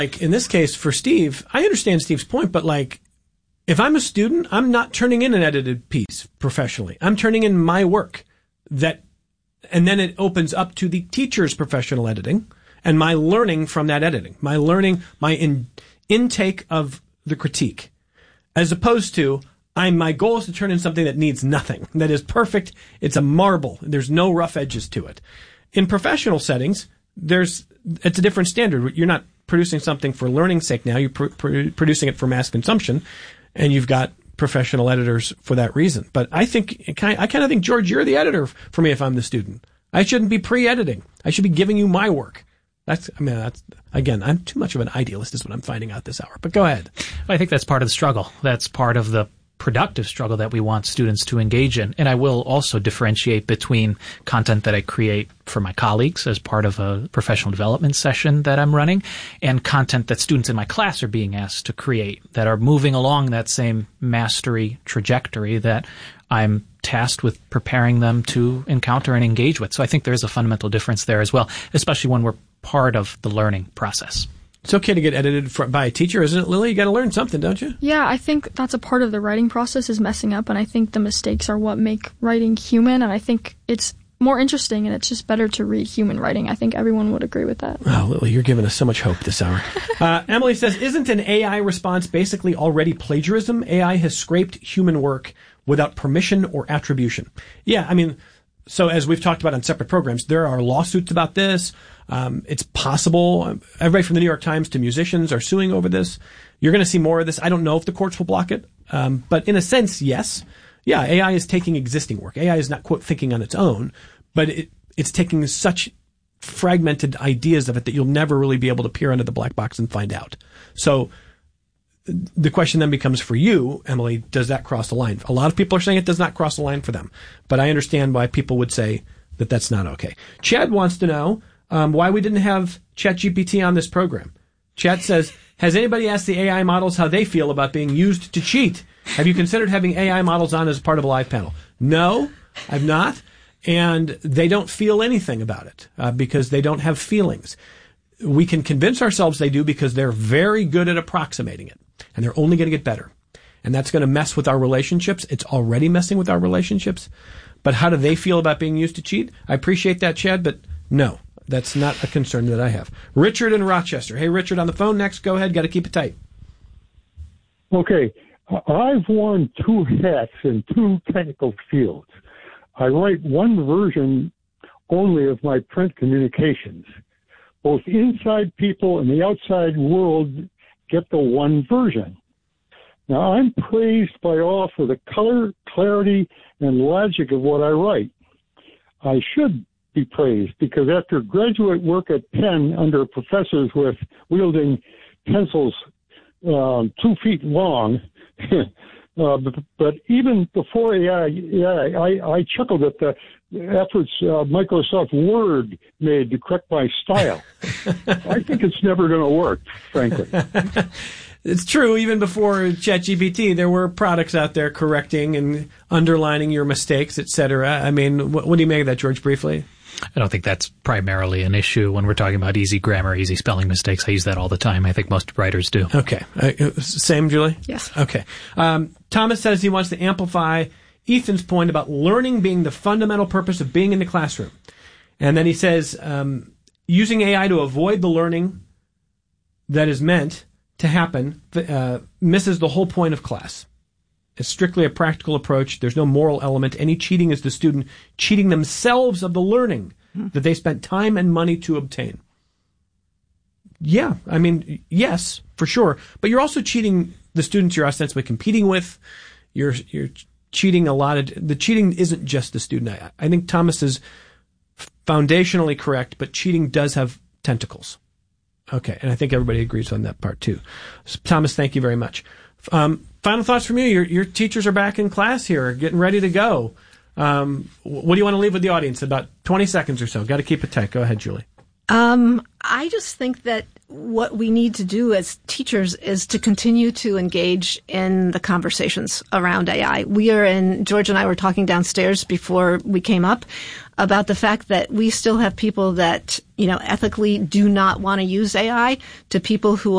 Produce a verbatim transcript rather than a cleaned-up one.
Like in this case for Steve, I understand Steve's point, but like if I'm a student, I'm not turning in an edited piece professionally. I'm turning in my work that, and then it opens up to the teacher's professional editing and my learning from that editing, my learning, my in, intake of the critique, as opposed to I'm, my goal is to turn in something that needs nothing, that is perfect. It's a marble. There's no rough edges to it. In professional settings, there's, it's a different standard. You're not producing something for learning's sake now. You're pr- pr- producing it for mass consumption, and you've got professional editors for that reason. But I think, I kind of think, George, you're the editor for me if I'm the student. I shouldn't be pre-editing. I should be giving you my work. That's, I mean, that's, again, I'm too much of an idealist is what I'm finding out this hour. But go ahead. I think that's part of the struggle. That's part of the productive struggle that we want students to engage in. And I will also differentiate between content that I create for my colleagues as part of a professional development session that I'm running and content that students in my class are being asked to create that are moving along that same mastery trajectory that I'm tasked with preparing them to encounter and engage with. So I think there is a fundamental difference there as well, especially when we're part of the learning process. It's okay to get edited for, by a teacher, isn't it, Lily? You got to learn something, don't you? Yeah, I think that's a part of the writing process is messing up, and I think the mistakes are what make writing human, and I think it's more interesting, and it's just better to read human writing. I think everyone would agree with that. Oh, Lily, you're giving us so much hope this hour. uh, Emily says, isn't an A I response basically already plagiarism? A I has scraped human work without permission or attribution. Yeah, I mean, so as we've talked about on separate programs, there are lawsuits about this. Um, it's possible. Everybody from the New York Times to musicians are suing over this. You're going to see more of this. I don't know if the courts will block it. Um, but in a sense, yes. Yeah, A I is taking existing work. A I is not, quote, thinking on its own, but it, it's taking such fragmented ideas of it that you'll never really be able to peer under the black box and find out. So the question then becomes for you, Emily, does that cross the line? A lot of people are saying it does not cross the line for them, but I understand why people would say that that's not okay. Chad wants to know um, why we didn't have ChatGPT on this program. Chad says, has anybody asked the A I models how they feel about being used to cheat? Have you considered having A I models on as part of a live panel? No, I've not. And they don't feel anything about it uh, because they don't have feelings. We can convince ourselves they do because they're very good at approximating it. And they're only going to get better. And that's going to mess with our relationships. It's already messing with our relationships. But how do they feel about being used to cheat? I appreciate that, Chad, but no, that's not a concern that I have. Richard in Rochester. Hey, Richard, on the phone next. Go ahead. Got to keep it tight. Okay. I've worn two hats in two technical fields. I write one version only of my print communications. Both inside people and the outside world get the one version. Now, I'm praised by all for the color, clarity, and logic of what I write. I should be praised because after graduate work at Penn under professors with wielding pencils um, two feet long, uh, but, but even before A I, yeah, I, I chuckled at the efforts uh, Microsoft Word made to correct my style. I think it's never going to work, frankly. It's true. Even before ChatGPT, there were products out there correcting and underlining your mistakes, et cetera. I mean, what, what do you make of that, George, briefly? I don't think that's primarily an issue when we're talking about easy grammar, easy spelling mistakes. I use that all the time. I think most writers do. Okay. Uh, same, Julie? Yes. Okay. Um, Thomas says he wants to amplify Ethan's point about learning being the fundamental purpose of being in the classroom. And then he says um, using A I to avoid the learning that is meant to happen uh, misses the whole point of class. It's strictly a practical approach. There's no moral element. Any cheating is the student cheating themselves of the learning that they spent time and money to obtain. Yeah, I mean, yes, for sure. But you're also cheating the students you're ostensibly competing with. You're you're cheating a lot of... The cheating isn't just the student. I, I think Thomas is foundationally correct, but cheating does have tentacles. Okay, and I think everybody agrees on that part too. So, Thomas, thank you very much. Um, final thoughts from you. Your, your teachers are back in class here, getting ready to go. Um, what do you want to leave with the audience? About twenty seconds or so. Got to keep it tight. Go ahead, Julie. Um, I just think that what we need to do as teachers is to continue to engage in the conversations around A I. We are in, George and I were talking downstairs before we came up about the fact that we still have people that, you know, ethically do not want to use A I, to people who